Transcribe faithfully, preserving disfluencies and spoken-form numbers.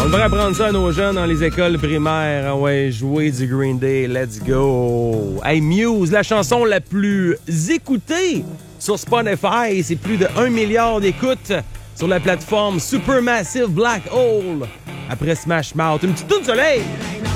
devrait apprendre ça à nos jeunes dans les écoles primaires. Ouais, jouer du Green Day, let's go. Hey, Muse, la chanson la plus écoutée sur Spotify. C'est plus de un milliard d'écoutes sur la plateforme Supermassive Black Hole. Après Smash Mouth, une petite toune de soleil.